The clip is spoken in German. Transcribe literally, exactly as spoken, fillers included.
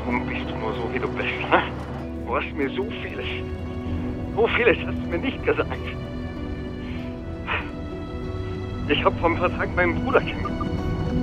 Warum bist du nur so, wie du bist, ne? Du hast mir so vieles, so vieles hast du mir nicht gesagt. Ich habe vor ein paar Tagen meinen Bruder kennengelernt.